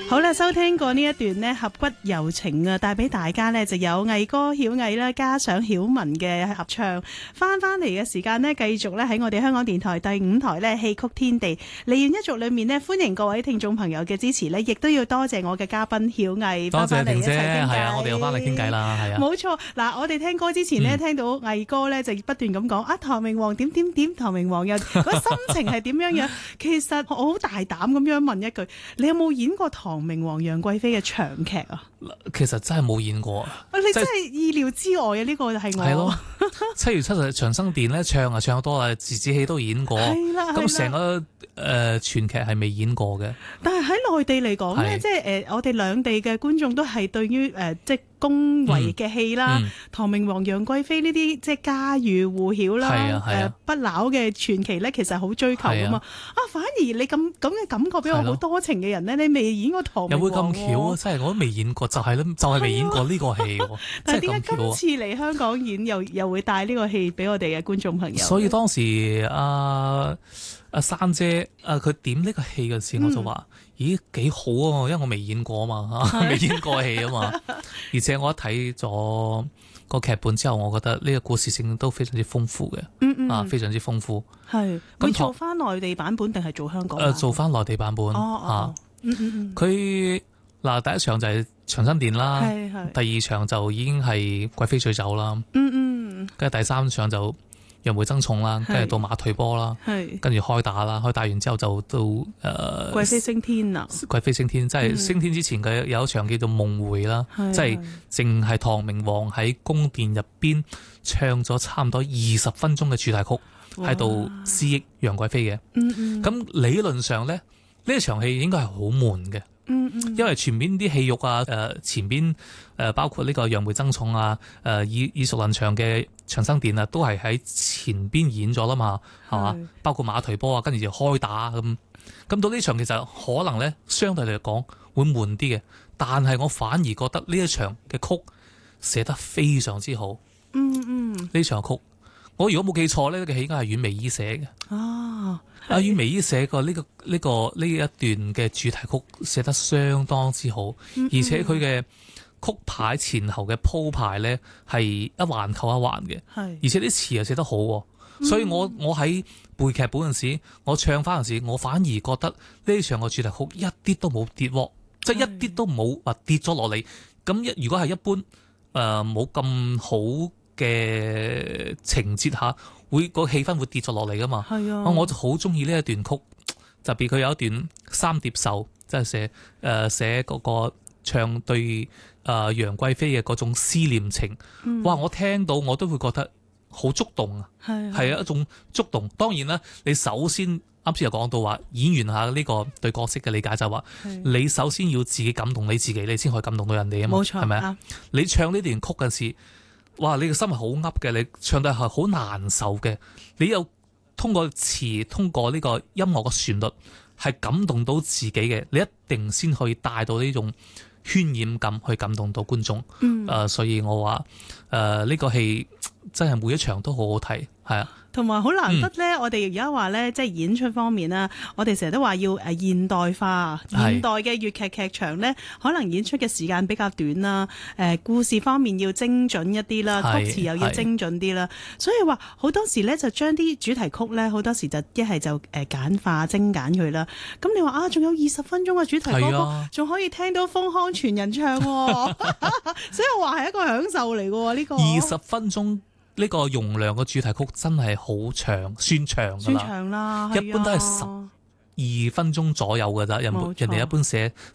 好啦，收聽過呢一段呢合骨柔情啊，帶俾大家呢就有毅哥曉毅啦，加上曉文嘅合唱。翻嚟嘅時間呢，繼續咧喺我哋香港電台第5台呢戲曲天地梨園一族裏面呢，歡迎各位聽眾朋友嘅支持呢，亦都要多謝我嘅嘉賓曉毅， 多謝婷姐，係啊， 我哋又翻嚟傾偈啦，係啊， 冇錯。嗱，我哋聽歌之前呢，聽到毅哥呢就不斷咁講啊，唐明皇點點點，唐明皇又個心情係點樣樣。其實我好大膽咁樣問一句，你有冇演過唐明皇楊貴妃嘅長劇啊？ 其實真係冇演過。 你真係意料之外啊！呢個係我。 係咯，7月7日長生殿咧唱啊唱多啦，字子戲都演過。係啦，咁成個全劇係未演過嘅。但係喺內地嚟講咧，即係我哋兩地嘅觀眾都係對於即係宮闈嘅戲啦，唐明皇楊貴妃呢啲即係家喻戶曉啦，不朽嘅傳奇咧，其實好追求噶嘛。反而你咁嘅感覺俾我好多情嘅人咧，你未演過唐明皇。有冇咁巧啊？真係我都未演過，就係未演過呢個戲。但係點解今次嚟香港演又會帶呢個戲俾我哋嘅觀眾朋友？所以當時阿珊姐佢點呢個戲嘅時候，我就話：咦，幾好啊！因為我未演過啊嘛，未演過戲啊嘛。而且我一睇咗個劇本之後，我覺得呢個故事性都非常之豐富嘅，非常之豐富。係咁做翻內地版本定係做香港？做翻內地版本。佢嗱第一場就係長生殿啦，第二場就已經係貴妃醉酒啦，跟住第三場就楊梅爭寵啦，跟住到馬忒波啦，跟住開打啦，開打完之後就到貴妃升天啦，貴妃升天即係升天之前嘅有一場叫做夢回啦，即係淨係唐明皇喺宮殿入邊唱咗差唔多20分鐘嘅主題曲，喺度思憶楊貴妃嘅。咁理論上咧，呢一場戲應該係好悶嘅。因為前面啲戲肉啊，前邊包括呢個楊梅爭寵啊，耳熟能詳嘅長生殿啊，都係喺前邊演咗啦嘛，係嘛？包括馬忒波啊，跟住就開打咁到呢場其實可能咧相對嚟講會悶啲嘅，但係我反而覺得呢一場嘅曲寫得非常之好。呢場曲我如果冇記錯呢個戲應該係阮微依寫嘅。阮微依寫過呢一段嘅主題曲寫得相當之好，而且佢嘅曲牌前後嘅鋪排咧係一環扣一環嘅，而且啲詞又寫得好，所以我喺背劇本嗰陣時，我唱翻嗰陣時，我反而覺得呢場嘅主題曲一啲都冇跌喎，即係一啲都冇話跌咗落嚟。咁如果係一般冇咁好嘅情節下，會個氣氛會跌咗落嚟噶嘛？係啊，我就好中意呢一段曲，特別佢有一段三疊奏，即係寫嗰個唱對楊貴妃嘅嗰種思念情。哇！我聽到我都會覺得好觸動啊，係一種觸動。當然啦，你首先啱先又講到話演員下呢個對角色嘅理解就係話，你首先要自己感動你自己，你先可以感動到人哋啊嘛。冇錯，係咪啊？你唱呢段曲嘅時，哇！你個心係好噏嘅，你唱得係好難受嘅，你又通過詞，通過呢個音樂嘅旋律係感動到自己嘅，你一定先可以帶到呢種渲染感去感動到觀眾。所以我話呢個戲真係每一場都好好睇，係啊。同埋好難得咧，我哋而家話咧，即係演出方面啦，我哋成日都話要現代化，現代嘅粵劇劇場咧，可能演出嘅時間比較短啦，故事方面要精準一啲啦，曲詞又要精準啲啦，所以話好多時咧就將啲主題曲咧，好多時就一係就簡化精簡佢啦。咁你話仲有20分鐘嘅主題歌曲，仲可以聽到豐腔全人唱，所以我話係一個享受嚟嘅呢個20分鐘。呢個容量嘅主題曲真係好長，算長㗎啦。算長啦，一般都係12分鐘左右㗎咋。人哋一般寫